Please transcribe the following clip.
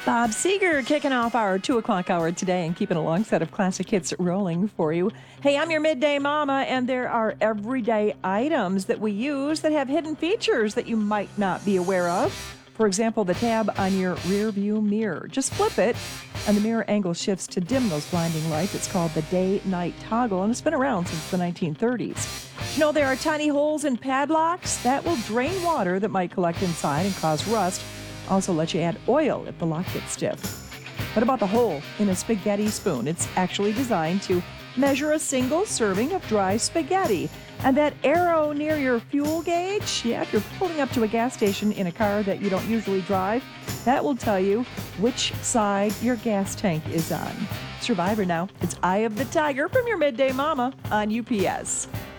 Bob Seeger kicking off our 2 o'clock hour today and keeping a long set of classic hits rolling for you. Hey, I'm your midday mama, and there are everyday items that we use that have hidden features that you might not be aware of. For example, the tab on your rear view mirror. Just flip it, and the mirror angle shifts to dim those blinding lights. It's called the day-night toggle, and it's been around since the 1930s. You know, there are tiny holes in padlocks that will drain water that might collect inside and cause rust. Also let you add oil if the lock gets stiff. What about the hole in a spaghetti spoon? It's actually designed to measure a single serving of dry spaghetti. And that arrow near your fuel gauge, if you're pulling up to a gas station in a car that you don't usually drive, that will tell you which side your gas tank is on. Survivor now. It's Eye of the Tiger from your Midday Mama on UPS.